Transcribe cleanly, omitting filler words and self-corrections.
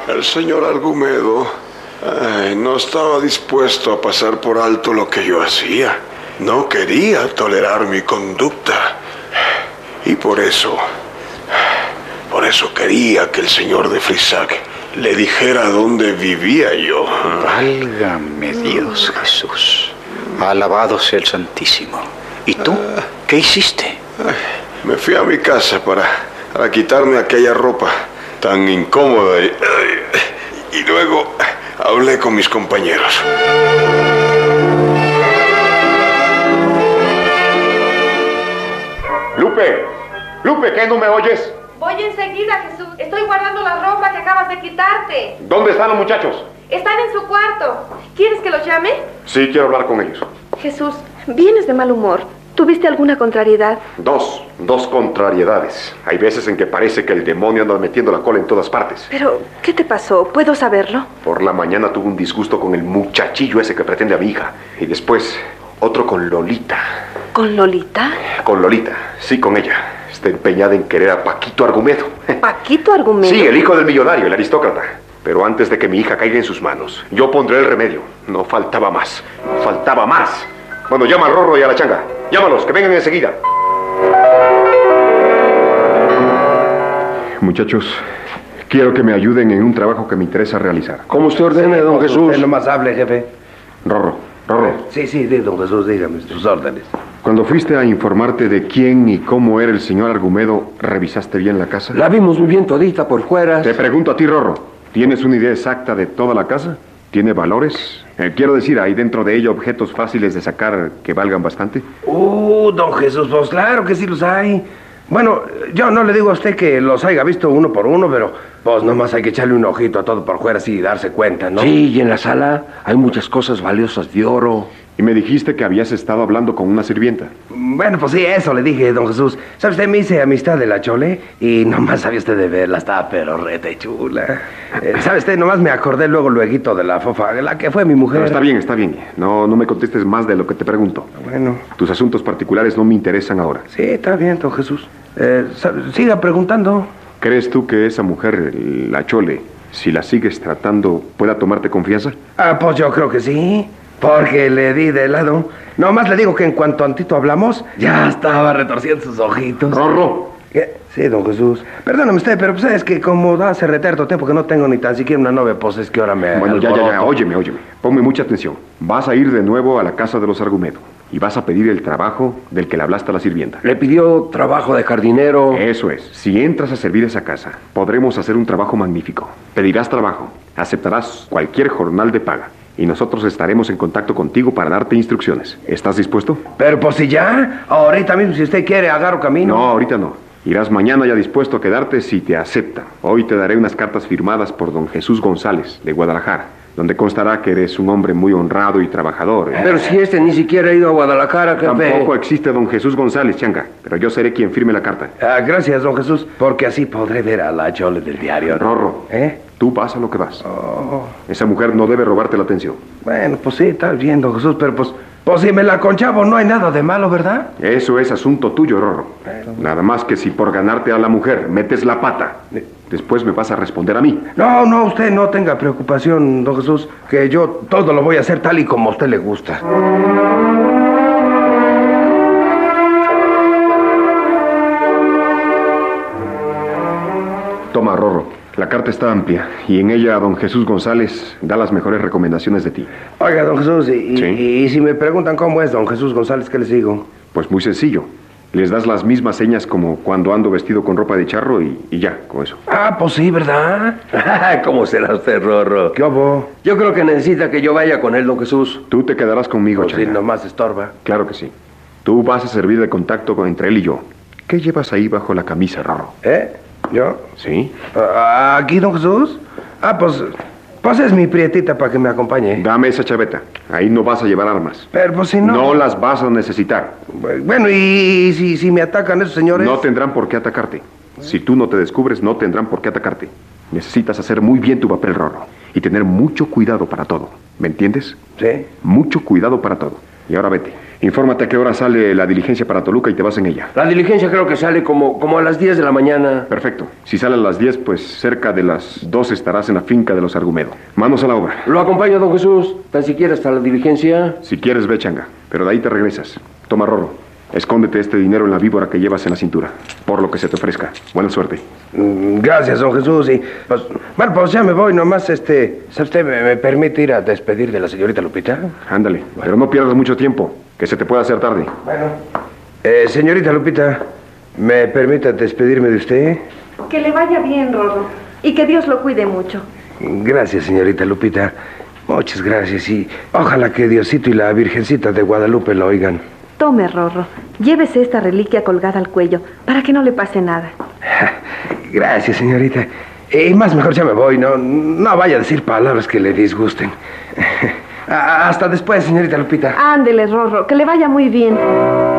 El señor Argumedo no estaba dispuesto a pasar por alto lo que yo hacía. No quería tolerar mi conducta. Y por eso quería que el señor de Frisac le dijera dónde vivía yo. Válgame Dios, Jesús. Alabado sea el Santísimo. ¿Y tú? ¿Qué hiciste? Me fui a mi casa para quitarme aquella ropa tan incómoda y luego hablé con mis compañeros. Lupe, ¿qué no me oyes? Voy enseguida, Jesús. Estoy guardando la ropa que acabas de quitarte. ¿Dónde están los muchachos? Están en su cuarto. ¿Quieres que los llame? Sí, quiero hablar con ellos. Jesús, vienes de mal humor. ¿Tuviste alguna contrariedad? Dos contrariedades. Hay veces en que parece que el demonio anda metiendo la cola en todas partes. Pero, ¿qué te pasó? ¿Puedo saberlo? Por la mañana tuve un disgusto con el muchachillo ese que pretende a mi hija. Y después, otro con Lolita. ¿Con Lolita? Con Lolita, sí, con ella. Está empeñada en querer a Paquito Argumedo. ¿Paquito Argumedo? Sí, el hijo del millonario, el aristócrata. Pero antes de que mi hija caiga en sus manos, yo pondré el remedio. No faltaba más. Bueno, llama a Rorro y a la Changa. Llámalos, que vengan enseguida. Muchachos, quiero que me ayuden en un trabajo que me interesa realizar. Como usted ordene, don Jesús. Usted nomás hable, jefe. Rorro. Sí, don Jesús, dígame sus órdenes. Cuando fuiste a informarte de quién y cómo era el señor Argumedo, ¿revisaste bien la casa? La vimos muy bien todita por fuera. Te pregunto a ti, Rorro, ¿tienes una idea exacta de toda la casa? ¿Tiene valores? Quiero decir, ¿hay dentro de ella objetos fáciles de sacar que valgan bastante? Don Jesús, pues claro que sí los hay. Bueno, yo no le digo a usted que los haya visto uno por uno, pero pues nomás hay que echarle un ojito a todo por fuera así y darse cuenta, ¿no? Sí, y en la sala hay muchas cosas valiosas de oro. Y me dijiste que habías estado hablando con una sirvienta. Bueno, pues sí, eso le dije, don Jesús. ¿Sabe usted? Me hice amistad de la Chole y nomás sabía usted de verla, estaba pero rete chula. ¿Sabe usted? Nomás me acordé luego de la fofa, la que fue mi mujer. Pero está bien. No me contestes más de lo que te pregunto. Bueno. Tus asuntos particulares no me interesan ahora. Sí, está bien, don Jesús. Siga preguntando. ¿Crees tú que esa mujer, la Chole, si la sigues tratando, pueda tomarte confianza? Pues yo creo que sí. Porque le di de lado. Nomás le digo que en cuanto antito hablamos, ya estaba retorciendo sus ojitos. ¡Rorro! Sí, don Jesús. Perdóname usted, pero pues es que como hace reterto tiempo que no tengo ni tan siquiera una novia, pues es que ahora me... Bueno, ya, óyeme. Ponme mucha atención. Vas a ir de nuevo a la casa de los Argumedo y vas a pedir el trabajo del que le hablaste a la sirvienta. Le pidió trabajo de jardinero. Eso es. Si entras a servir esa casa, podremos hacer un trabajo magnífico. Pedirás trabajo, aceptarás cualquier jornal de paga. Y nosotros estaremos en contacto contigo para darte instrucciones. ¿Estás dispuesto? Pero pues si ya, ahorita mismo si usted quiere agarro camino. No, ahorita no. Irás mañana ya dispuesto a quedarte si te acepta. Hoy te daré unas cartas firmadas por don Jesús González, de Guadalajara, donde constará que eres un hombre muy honrado y trabajador. Pero si ni siquiera ha ido a Guadalajara, jefe. Tampoco existe don Jesús González, Changa, pero yo seré quien firme la carta. Gracias, don Jesús, porque así podré ver a la Chole del diario. Rorro, tú vas a lo que vas. Esa mujer no debe robarte la atención. Bueno, pues sí, está bien, don Jesús, pero pues si me la conchavo no hay nada de malo, ¿verdad? Eso es asunto tuyo, Rorro. Nada más que si por ganarte a la mujer metes la pata, después me vas a responder a mí. No, usted no tenga preocupación, don Jesús, que yo todo lo voy a hacer tal y como a usted le gusta. Toma, Rorro. La carta está amplia y en ella don Jesús González da las mejores recomendaciones de ti. Oiga, don Jesús, ¿Sí? y si me preguntan cómo es don Jesús González, ¿qué les digo? Pues muy sencillo. Les das las mismas señas como cuando ando vestido con ropa de charro y ya, con eso. Pues sí, ¿verdad? ¿Cómo será usted, Rorro? ¿Qué hubo? Yo creo que necesita que yo vaya con él, don Jesús. Tú te quedarás conmigo, Pues sí, Changa. nomás estorba. Claro que sí. Tú vas a servir de contacto entre él y yo. ¿Qué llevas ahí bajo la camisa, Rorro? ¿Yo? ¿Sí? ¿Aquí, don Jesús? Pues es mi prietita para que me acompañe. Dame esa chaveta. Ahí no vas a llevar armas. Pero pues si no... No las vas a necesitar. Bueno, y si me atacan esos señores... No tendrán por qué atacarte. Si tú no te descubres, no tendrán por qué atacarte. Necesitas hacer muy bien tu papel, Rorro. Y tener mucho cuidado para todo. ¿Me entiendes? Sí. Mucho cuidado para todo. Y ahora vete. Infórmate a qué hora sale la diligencia para Toluca y te vas en ella. La diligencia creo que sale como a las 10 de la mañana. Perfecto. Si sale a las 10, pues cerca de las 2 estarás en la finca de los Argumedo. Manos a la obra. Lo acompaño, don Jesús. Tan siquiera hasta la diligencia. Si quieres, ve, Changa. Pero de ahí te regresas. Toma, Rorro. Escóndete este dinero en la víbora que llevas en la cintura. Por lo que se te ofrezca. Buena suerte. Gracias, don Jesús. Y, pues, bueno, pues ya me voy. Nomás, ¿sabe usted me permite ir a despedir de la señorita Lupita? Ándale. Pero no pierdas mucho tiempo, que se te puede hacer tarde. Bueno. Señorita Lupita, ¿me permite despedirme de usted? Que le vaya bien, Rorro. Y que Dios lo cuide mucho. Gracias, señorita Lupita. Muchas gracias. Y ojalá que Diosito y la Virgencita de Guadalupe lo oigan. Tome, Rorro. Llévese esta reliquia colgada al cuello para que no le pase nada. Gracias, señorita. Y más mejor ya me voy. No vaya a decir palabras que le disgusten. Hasta después, señorita Lupita. Ándele, Rorro. Que le vaya muy bien.